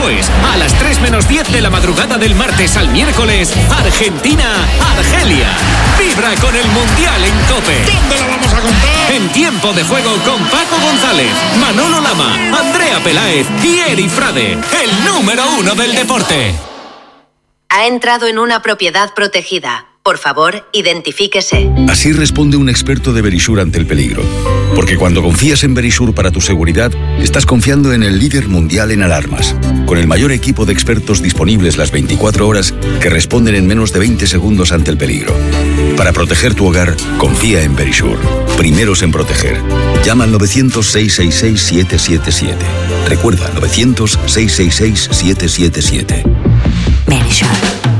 después, a las 3:10 de la madrugada del martes al miércoles, Argentina-Argelia. Vibra con el Mundial en COPE. ¿Dónde lo vamos a contar? En Tiempo de Juego con Paco González, Manolo Lama, Andrea Peláez y Eri Frade, el número 1 del deporte. Ha entrado en una propiedad protegida. Por favor, identifíquese. Así responde un experto de Verisur ante el peligro. Porque cuando confías en Verisur para tu seguridad, estás confiando en el líder mundial en alarmas. Con el mayor equipo de expertos disponibles las 24 horas que responden en menos de 20 segundos ante el peligro. Para proteger tu hogar, confía en Verisur. Primeros en proteger. Llama al 900-666-777. Recuerda, 900-666-777. Verisur.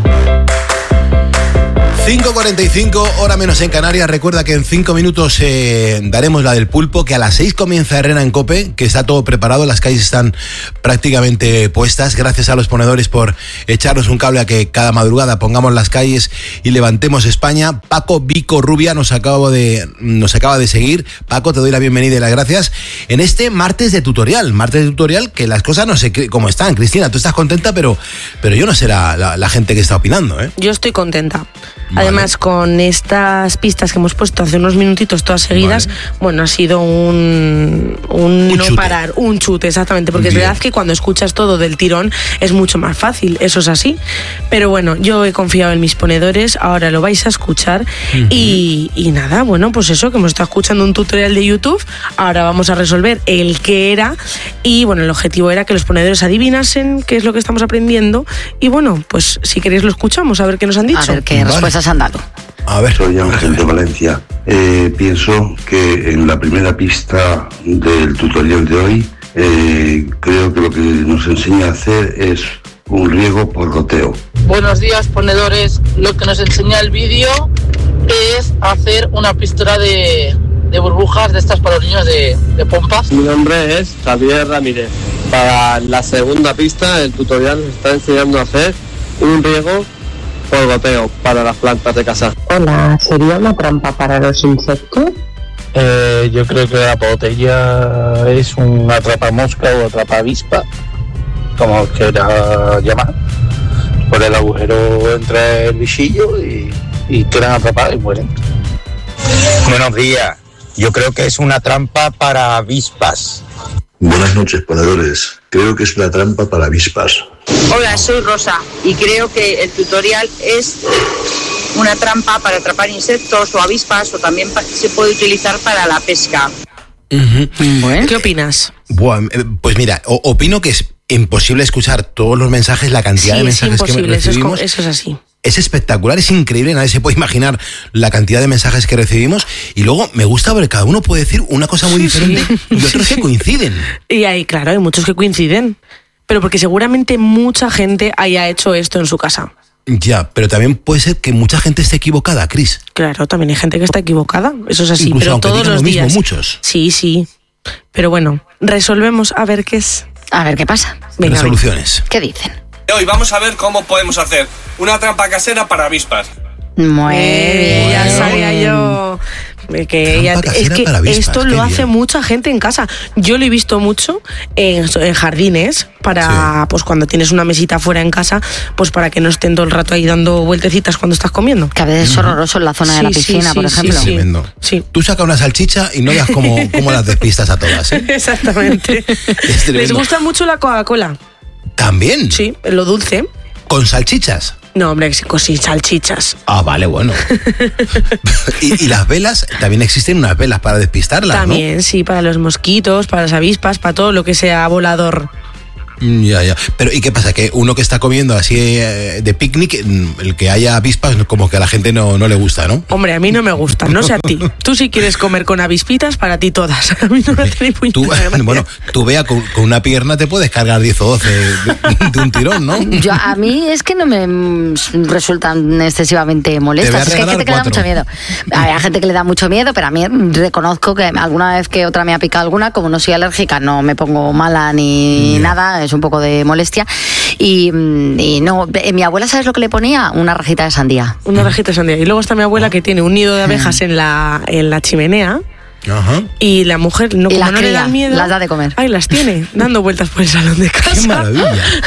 5:45, hora menos en Canarias. Recuerda que en 5 minutos daremos la del pulpo, que a las 6 comienza Herrera en COPE, que está todo preparado, las calles están prácticamente puestas. Gracias a los ponedores por echarnos un cable a que cada madrugada pongamos las calles y levantemos España. Paco Vico Rubia nos acaba de seguir. Paco, te doy la bienvenida y las gracias en este martes de tutorial, que las cosas no sé cómo están. Cristina, tú estás contenta, pero yo no sé la gente que está opinando, ¿eh? Yo estoy contenta. Además, con estas pistas que hemos puesto hace unos minutitos todas seguidas, bueno, ha sido un no chute. parar, un chute, exactamente, porque Bien. es verdad que cuando escuchas todo del tirón es mucho más fácil, eso es así. Pero bueno, yo he confiado en mis ponedores, ahora lo vais a escuchar y nada, bueno, pues eso, que hemos estado escuchando un tutorial de YouTube, ahora vamos a resolver el qué era y bueno, el objetivo era que los ponedores adivinasen qué es lo que estamos aprendiendo y bueno, pues si queréis lo escuchamos, a ver qué nos han dicho. A ver qué respuestas han dado. A ver. Soy Ángel de Valencia. Pienso que en la primera pista del tutorial de hoy, creo que lo que nos enseña a hacer es un riego por goteo. Buenos días, ponedores. Lo que nos enseña el vídeo es hacer una pistola de burbujas de estas para los niños de pompas. Mi nombre es Javier Ramírez. Para la segunda pista, el tutorial nos está enseñando a hacer un riego por goteo para las plantas de casa. Hola, ¿sería una trampa para los insectos? Yo creo que la botella es un atrapamosca o atrapavispa, como quiera llamar. Por el agujero entra el bichillo y quedan atrapados y mueren. Buenos días. Yo creo que es una trampa para avispas. Buenas noches, ponedores. Creo que es una trampa para avispas. Hola, soy Rosa y creo que el tutorial es una trampa para atrapar insectos o avispas o también se puede utilizar para la pesca. Bueno. ¿Qué opinas? Bueno, pues mira, opino que es imposible escuchar todos los mensajes, la cantidad de mensajes que recibimos. Eso es así. Es espectacular, es increíble, nadie se puede imaginar la cantidad de mensajes que recibimos y luego me gusta ver cada uno puede decir una cosa muy diferente y otros que coinciden. Y hay, claro, hay muchos que coinciden, pero porque seguramente mucha gente haya hecho esto en su casa. Ya, pero también puede ser que mucha gente esté equivocada, Cris. Claro, también hay gente que está equivocada, eso es así, Incluso pero aunque todos digan los lo mismo, días. muchos. Sí, pero bueno, resolvemos a ver qué es. A ver qué pasa. Venga, resoluciones. ¿Qué dicen? Hoy vamos a ver cómo podemos hacer una trampa casera para avispas. Muy bien. Ya sabía yo que es que para avispas, esto lo hace mucha gente en casa. Yo lo he visto mucho en jardines para pues cuando tienes una mesita fuera en casa, pues para que no estén todo el rato ahí dando vueltecitas cuando estás comiendo. Que a veces es horroroso en la zona de la piscina, por ejemplo. Tremendo. Sí. Tú sacas una salchicha y no veas cómo las despistas a todas, ¿eh? Exactamente. ¿Les gusta mucho la Coca-Cola? ¿También? Sí, lo dulce. ¿Con salchichas? No, hombre, sin salchichas. Ah, vale, bueno. ¿Y las velas? También existen unas velas para despistarlas, también, ¿no? sí, para los mosquitos, para las avispas, para todo lo que sea volador. Ya. Pero ¿y qué pasa? Que uno que está comiendo así de picnic, el que haya avispas, como que a la gente no le gusta, ¿no? Hombre, a mí no me gusta, no sé a ti. Tú si quieres comer con avispitas, para ti todas. A mí no me hace ni puñetera gracia. Bueno, tú vea, con una pierna te puedes cargar 10 o 12 de un tirón, ¿no? A mí es que no me resultan excesivamente molestas. Es que hay gente que le da mucho miedo. Hay gente que le da mucho miedo, pero a mí reconozco que alguna vez que otra me ha picado alguna, como no soy alérgica, no me pongo mala ni nada, es un poco de molestia. Y no, mi abuela, ¿sabes lo que le ponía? Una rajita de sandía. Una rajita de sandía. Y luego está mi abuela que tiene un nido de abejas en la chimenea. Ajá. Y la mujer, como no le da miedo, las da de comer. Ay, las tiene, dando vueltas por el salón de casa. ¡Qué maravilla!